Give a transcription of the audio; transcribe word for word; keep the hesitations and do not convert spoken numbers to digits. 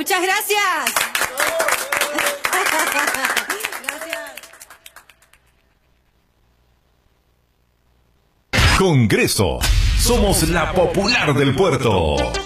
Muchas gracias. Congreso. Somos la popular del puerto.